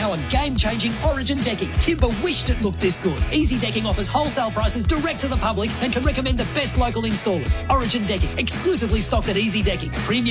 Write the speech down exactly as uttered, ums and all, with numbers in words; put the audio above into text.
now on game-changing Origin decking. Timber wished it looked this good. Easy Decking offers wholesale prices direct to the public and can recommend the best local installers. Origin Decking, exclusively stocked at Easy Decking. Premium